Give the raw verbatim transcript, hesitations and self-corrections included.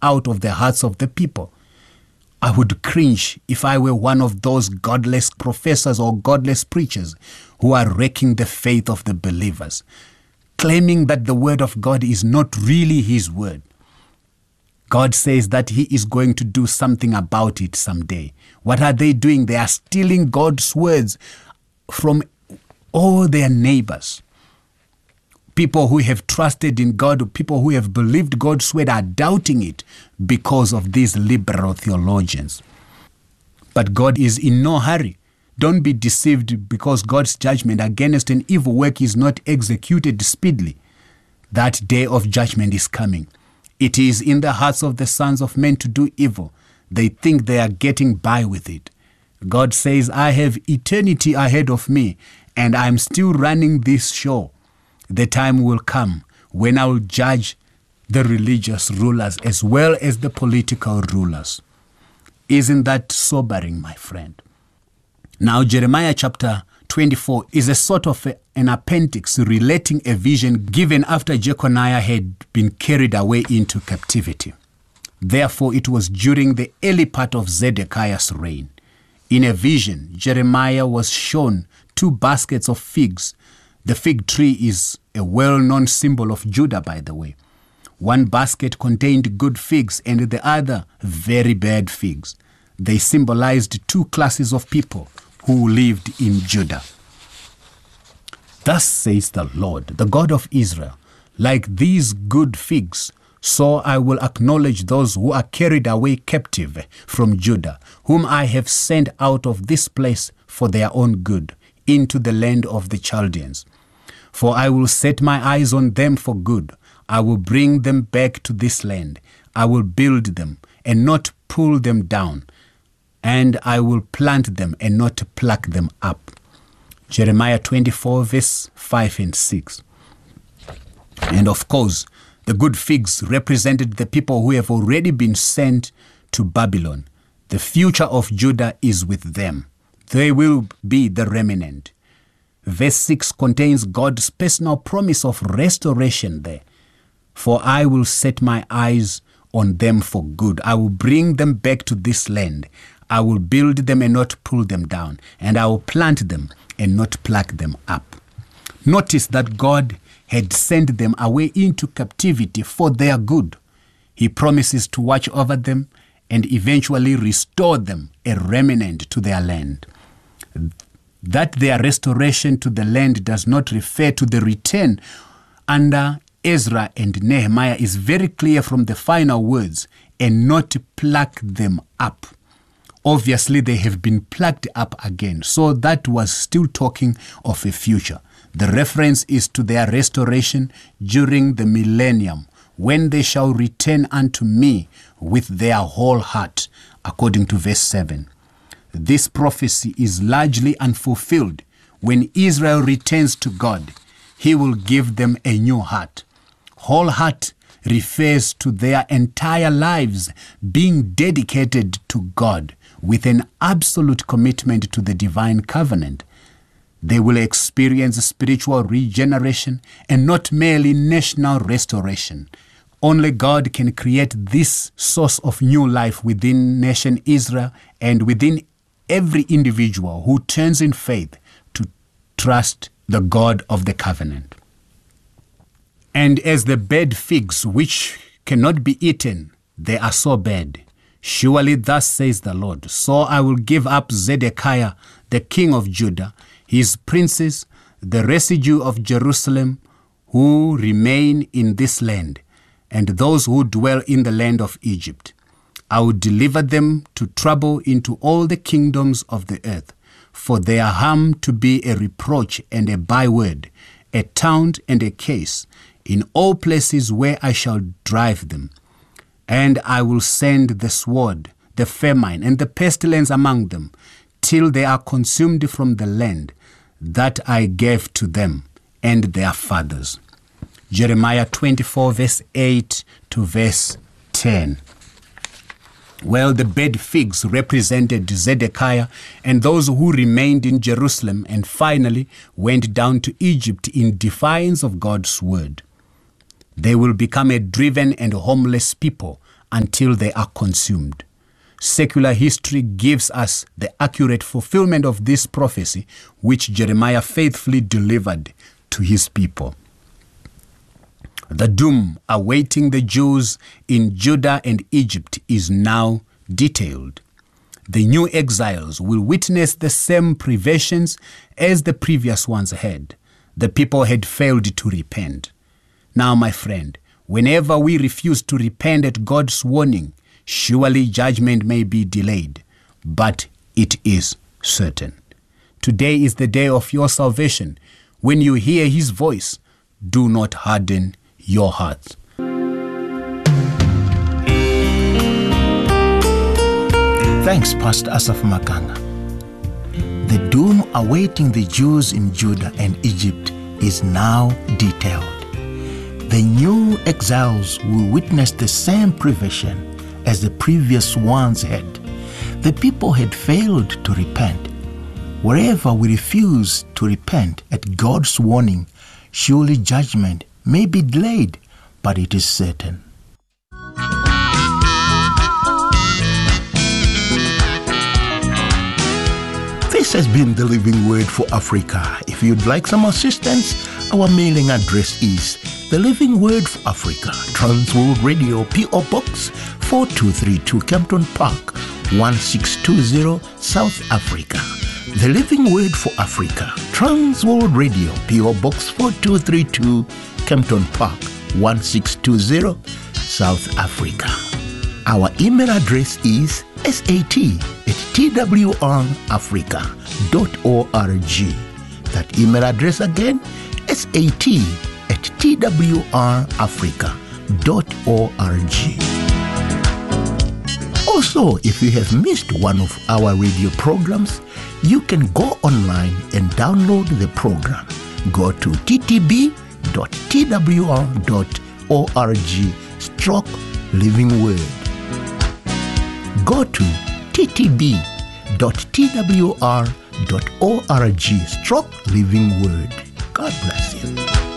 out of the hearts of the people. I would cringe if I were one of those godless professors or godless preachers who are wrecking the faith of the believers, claiming that the word of God is not really his word. God says that he is going to do something about it someday. What are they doing? They are stealing God's words from all their neighbors. People who have trusted in God, people who have believed God's word are doubting it because of these liberal theologians. But God is in no hurry. Don't be deceived because God's judgment against an evil work is not executed speedily. That day of judgment is coming. It is in the hearts of the sons of men to do evil. They think they are getting by with it. God says, I have eternity ahead of me, and I'm still running this show. The time will come when I will judge the religious rulers as well as the political rulers. Isn't that sobering, my friend? Now, Jeremiah chapter twenty-four is a sort of a, an appendix relating a vision given after Jeconiah had been carried away into captivity. Therefore, it was during the early part of Zedekiah's reign. In a vision, Jeremiah was shown two baskets of figs. The fig tree is a well-known symbol of Judah, by the way. One basket contained good figs and the other very bad figs. They symbolized two classes of people who lived in Judah. Thus says the Lord, the God of Israel, like these good figs, so I will acknowledge those who are carried away captive from Judah, whom I have sent out of this place for their own good, into the land of the Chaldeans. For I will set my eyes on them for good. I will bring them back to this land. I will build them and not pull them down. And I will plant them and not pluck them up. Jeremiah twenty-four, verse five and six. And of course, the good figs represented the people who have already been sent to Babylon. The future of Judah is with them. They will be the remnant. Verse six contains God's personal promise of restoration there. For I will set my eyes on them for good. I will bring them back to this land. I will build them and not pull them down. And I will plant them and not pluck them up. Notice that God had sent them away into captivity for their good. He promises to watch over them and eventually restore them, a remnant, to their land. That their restoration to the land does not refer to the return under Ezra and Nehemiah is very clear from the final words, and not pluck them up. Obviously, they have been plucked up again, so that was still talking of a future. The reference is to their restoration during the millennium, when they shall return unto me with their whole heart, according to verse seven. This prophecy is largely unfulfilled. When Israel returns to God, he will give them a new heart. Whole heart refers to their entire lives being dedicated to God with an absolute commitment to the divine covenant. They will experience spiritual regeneration and not merely national restoration. Only God can create this source of new life within nation Israel and within every individual who turns in faith to trust the God of the covenant. And as the bad figs which cannot be eaten, they are so bad. Surely thus says the Lord, so I will give up Zedekiah, the king of Judah, his princes, the residue of Jerusalem, who remain in this land, and those who dwell in the land of Egypt. I will deliver them to trouble into all the kingdoms of the earth, for their harm to be a reproach and a byword, a taunt and a case, in all places where I shall drive them. And I will send the sword, the famine, and the pestilence among them, till they are consumed from the land that I gave to them and their fathers. Jeremiah twenty-four, verse eight to verse ten. Well, the bad figs represented Zedekiah and those who remained in Jerusalem and finally went down to Egypt in defiance of God's word. They will become a driven and homeless people until they are consumed. Secular history gives us the accurate fulfillment of this prophecy, which Jeremiah faithfully delivered to his people. The doom awaiting the Jews in Judah and Egypt is now detailed. The new exiles will witness the same privations as the previous ones had. The people had failed to repent. Now, my friend, whenever we refuse to repent at God's warning, surely judgment may be delayed, but it is certain. Today is the day of your salvation. When you hear his voice, do not harden your hearts. Thanks, Pastor Asaph Makanga. The doom awaiting the Jews in Judah and Egypt is now detailed. The new exiles will witness the same privation as the previous ones had. The people had failed to repent. Wherever we refuse to repent at God's warning, surely judgment may be delayed, but it is certain. This has been the Living Word for Africa. If you'd like some assistance, our mailing address is The Living Word for Africa, Transworld Radio, P O Box four two three two, Kempton Park, one six two zero, South Africa. The Living Word for Africa, Transworld Radio, P O Box four two three two, Kempton Park, one six two zero, South Africa. Our email address is sat at twrafrica dot org. That email address again, sat at twrafrica dot org. Also, if you have missed one of our radio programs, you can go online and download the program. Go to t t b dot t w r dot org stroke Living Word. Go to t t b dot t w r dot org stroke Living Word. God bless you.